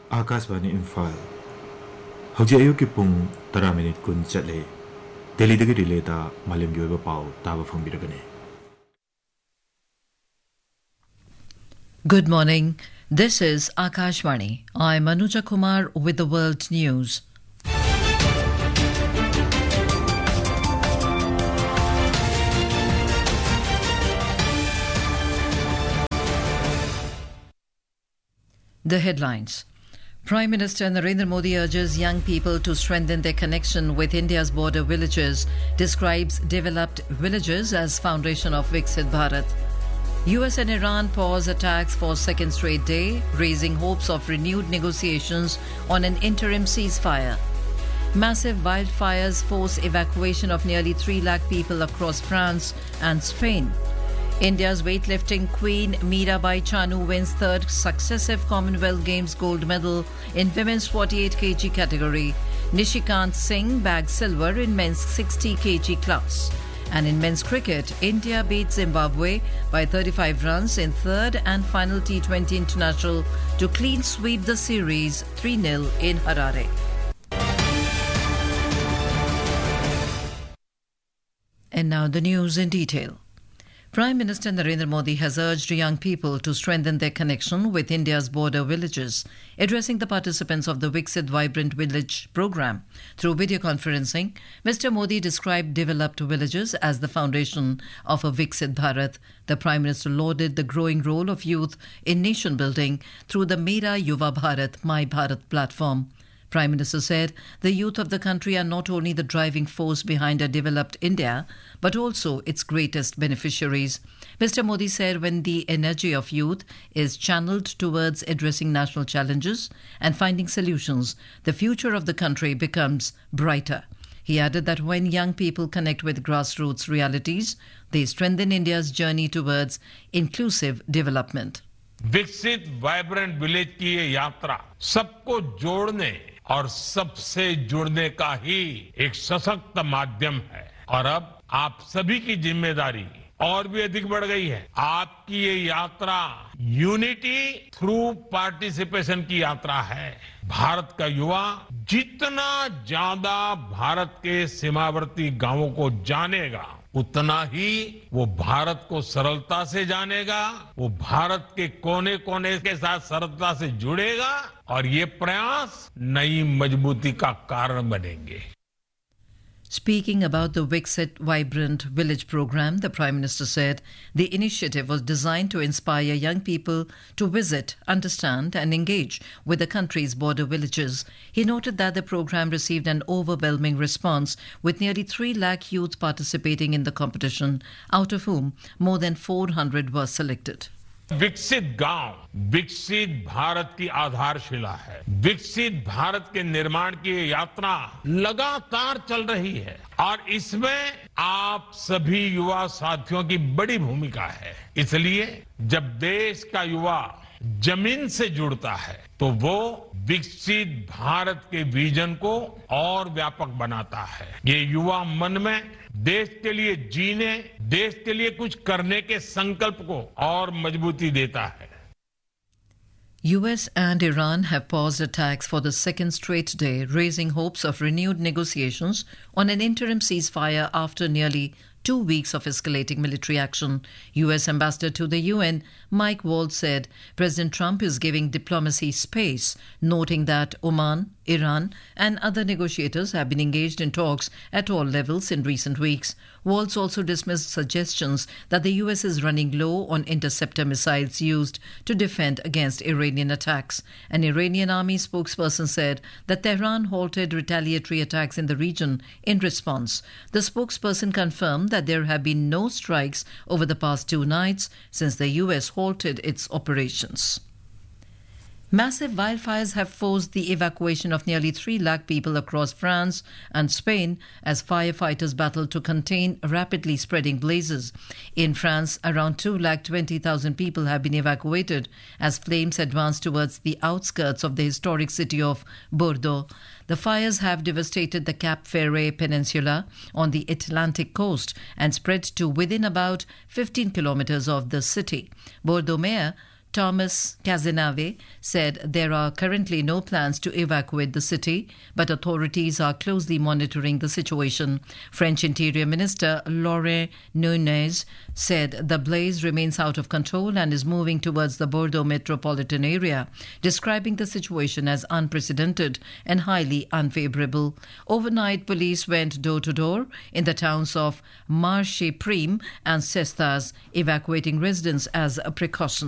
आकाशवाणी इम्फाल हौजी अयुक्की पुंग 10 minute कुन चले दिल्लीदगी रिलेदा मालेमगी ओइबा पाउ ताबा फंगबिरगने. Good morning. This is Akashvani. I'm Anuja Kumar with the World News. The headlines. Prime Minister Narendra Modi urges young people to strengthen their connection with India's border villages, describes developed villages as foundation of Viksit Bharat. US and Iran pause attacks for second straight day, raising hopes of renewed negotiations on an interim ceasefire. Massive wildfires force evacuation of nearly 3 lakh people across France and Spain. India's weightlifting queen Mirabai Chanu wins third successive Commonwealth Games gold medal in women's 48 kg category. Nishikant Singh bagged silver in men's 60 kg class. And in men's cricket, India beat Zimbabwe by 35 runs in third and final T20 international to clean sweep the series 3-0 in Harare. And now the news in detail. Prime Minister Narendra Modi has urged young people to strengthen their connection with India's border villages, addressing the participants of the Viksit Vibrant Village program. Through video conferencing, Mr. Modi described developed villages as the foundation of a Viksit Bharat. The Prime Minister lauded the growing role of youth in nation building through the Mera Yuva Bharat, My Bharat platform. Prime Minister said the youth of the country are not only the driving force behind a developed India, but also its greatest beneficiaries. Mr. Modi said when the energy of youth is channeled towards addressing national challenges and finding solutions, the future of the country becomes brighter. He added that when young people connect with grassroots realities, they strengthen India's journey towards inclusive development. विकसित vibrant village की ये यात्रा सबको जोड़ने और सबसे जुड़ने का ही एक सशक्त माध्यम है और अब आप सभी की जिम्मेदारी और भी अधिक बढ़ गई है. आपकी ये यात्रा यूनिटी थ्रू पार्टिसिपेशन की यात्रा है. भारत का युवा जितना ज्यादा भारत के सीमावर्ती गांवों को जानेगा, उतना ही वो भारत को सरलता से जानेगा, वो भारत के कोने कोने के साथ सरलता से जुड़ेगा और ये प्रयास नई मजबूती का कारण बनेंगे. Speaking about the Viksit Vibrant Village program, the Prime Minister said the initiative was designed to inspire young people to visit, understand and engage with the country's border villages. He noted that the program received an overwhelming response with nearly 3 lakh youth participating in the competition, out of whom more than 400 were selected. विकसित गांव विकसित भारत की आधारशिला है. विकसित भारत के निर्माण की ये यात्रा लगातार चल रही है और इसमें आप सभी युवा साथियों की बड़ी भूमिका है. इसलिए जब देश का युवा जमीन से जुड़ता है तो वो विकसित भारत के विजन को और व्यापक बनाता है. ये युवा मन में देश के लिए जीने, देश के लिए कुछ करने के संकल्प को और मजबूती देता है. US and Iran have paused attacks for the second straight day, raising hopes of renewed negotiations on an interim ceasefire after nearly 2 weeks of escalating military action. US Ambassador to the UN, Mike Waltz, said President Trump is giving diplomacy space, noting that Oman, Iran and other negotiators have been engaged in talks at all levels in recent weeks. Waltz also dismissed suggestions that the US is running low on interceptor missiles used to defend against Iranian attacks. An Iranian army spokesperson said that Tehran halted retaliatory attacks in the region in response. The spokesperson confirmed that there have been no strikes over the past 2 nights since the US halted its operations. Massive wildfires have forced the evacuation of nearly 3 lakh people across France and Spain as firefighters battle to contain rapidly spreading blazes. In France, around 2,20,000 people have been evacuated as flames advance towards the outskirts of the historic city of Bordeaux. The fires have devastated the Cap Ferret Peninsula on the Atlantic coast and spread to within about 15 kilometers of the city. Bordeaux Mayor Thomas Cazenave said there are currently no plans to evacuate the city, but authorities are closely monitoring the situation. French Interior Minister Laurent Nunez said the blaze remains out of control and is moving towards the Bordeaux metropolitan area, describing the situation as unprecedented and highly unfavorable. Overnight, police went door to door in the towns of Marche Prime and Cestas, evacuating residents as a precaution.